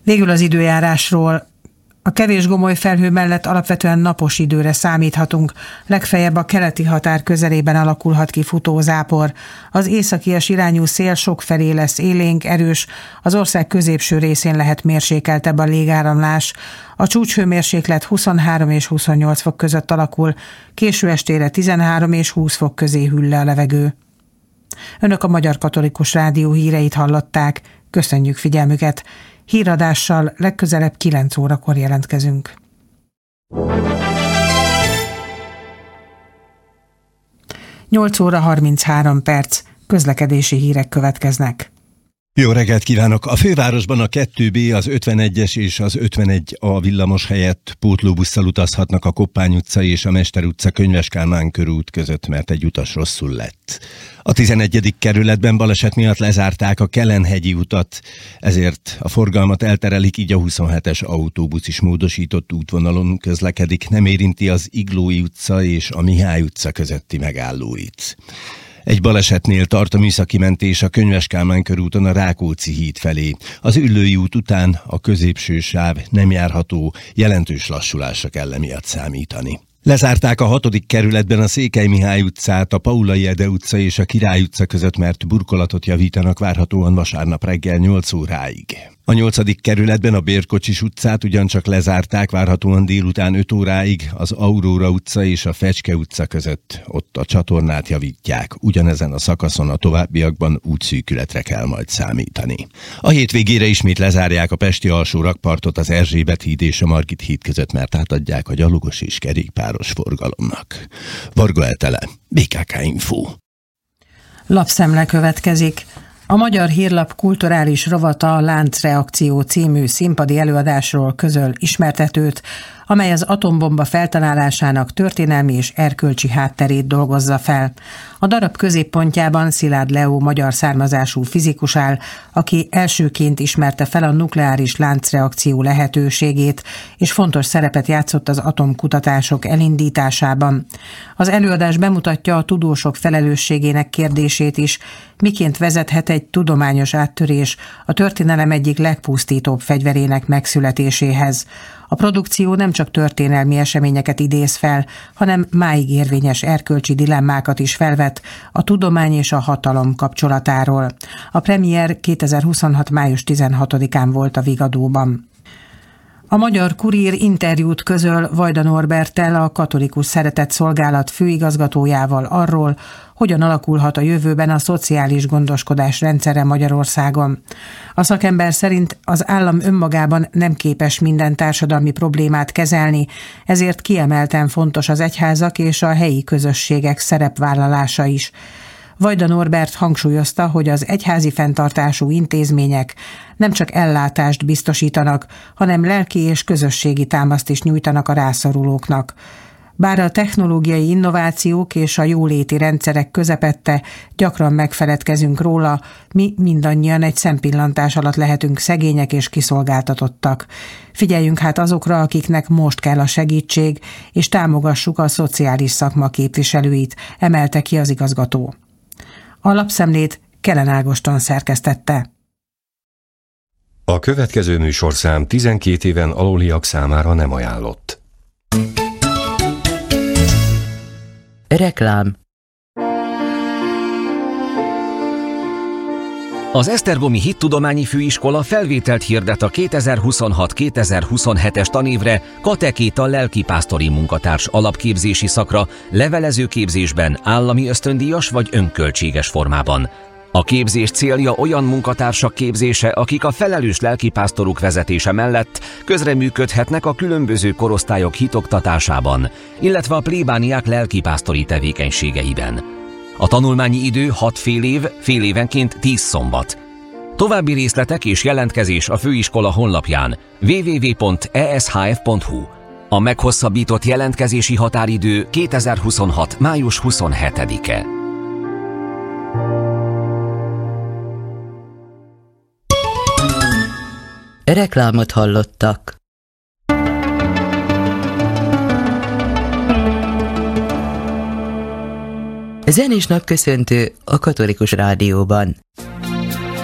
Végül az időjárásról. A kevés gomoly felhő mellett alapvetően napos időre számíthatunk, legfeljebb a keleti határ közelében alakulhat ki futózápor. Az északias irányú szél sokfelé lesz élénk, erős, az ország középső részén lehet mérsékeltebb a légáramlás. A csúcshőmérséklet 23 és 28 fok között alakul, késő estére 13 és 20 fok közé hűl le a levegő. Önök a Magyar Katolikus Rádió híreit hallották, köszönjük figyelmüket! Híradással legközelebb 9 órakor jelentkezünk. Nyolc óra 33 perc, közlekedési hírek következnek. Jó reggelt kívánok! A fővárosban a 2B, az 51-es és az 51A villamos helyett pótlóbusszal utazhatnak a Koppány utca és a Mester utca Könyves Kálmán körút között, mert egy utas rosszul lett. A 11. kerületben baleset miatt lezárták a Kelenhegyi utat, ezért a forgalmat elterelik, így a 27-es autóbusz is módosított útvonalon közlekedik, nem érinti az Iglói utca és a Mihály utca közötti megállóit. Egy balesetnél tart a műszaki mentés a Könyves Kálmán körúton a Rákóczi híd felé. Az Üllői út után a középső sáv nem járható, jelentős lassulásra kell emiatt számítani. Lezárták a 6. kerületben a Székely Mihály utcát, a Paulay Ede utca és a Király utca között, mert burkolatot javítanak várhatóan vasárnap reggel 8 óráig. A 8. kerületben a Bérkocsis utcát ugyancsak lezárták várhatóan délután 5 óráig, az Aurora utca és a Fecske utca között, ott a csatornát javítják. Ugyanezen a szakaszon a továbbiakban útszűkületre kell majd számítani. A hétvégére ismét lezárják a pesti alsó rakpartot az Erzsébet híd és a Margit híd között, mert átadják a gyalogos és kerékpáros forgalomnak. Varga Etele, BKK Info. Lapszemle következik. A Magyar Hírlap kulturális rovata a Láncreakció című színpadi előadásról közöl ismertetőt, amely az atombomba feltalálásának történelmi és erkölcsi hátterét dolgozza fel. A darab középpontjában Szilárd Leó magyar származású fizikus áll, aki elsőként ismerte fel a nukleáris láncreakció lehetőségét, és fontos szerepet játszott az atomkutatások elindításában. Az előadás bemutatja a tudósok felelősségének kérdését is, miként vezethet egy tudományos áttörés a történelem egyik legpusztítóbb fegyverének megszületéséhez. A produkció nem csak történelmi eseményeket idéz fel, hanem máig érvényes erkölcsi dilemmákat is felvet a tudomány és a hatalom kapcsolatáról. A premier 2026. május 16-án volt a Vigadóban. A Magyar Kurír interjút közöl Vajda Norberttel, a Katolikus Szeretetszolgálat főigazgatójával arról, hogyan alakulhat a jövőben a szociális gondoskodás rendszere Magyarországon. A szakember szerint az állam önmagában nem képes minden társadalmi problémát kezelni, ezért kiemelten fontos az egyházak és a helyi közösségek szerepvállalása is. Vajda Norbert hangsúlyozta, hogy az egyházi fenntartású intézmények nem csak ellátást biztosítanak, hanem lelki és közösségi támaszt is nyújtanak a rászorulóknak. Bár a technológiai innovációk és a jóléti rendszerek közepette gyakran megfeledkezünk róla, mi mindannyian egy szempillantás alatt lehetünk szegények és kiszolgáltatottak. Figyeljünk hát azokra, akiknek most kell a segítség, és támogassuk a szociális szakma képviselőit, emelte ki az igazgató. A lapszemlét Kelen Ágoston szerkesztette. A következő műsorszám 12 éven aluliak számára nem ajánlott. Reklám. Az Esztergomi Hittudományi Főiskola felvételt hirdet a 2026-2027-es tanévre katekéta lelkipásztori munkatárs alapképzési szakra levelező képzésben állami ösztöndíjas vagy önköltséges formában. A képzés célja olyan munkatársak képzése, akik a felelős lelkipásztoruk vezetése mellett közreműködhetnek a különböző korosztályok hitoktatásában, illetve a plébániák lelkipásztori tevékenységeiben. A tanulmányi idő 6 fél év, fél évenként 10 szombat. További részletek és jelentkezés a főiskola honlapján www.eshf.hu. A meghosszabbított jelentkezési határidő 2026. május 27-e. Reklámot hallottak. Zenés napköszöntő a Katolikus Rádióban.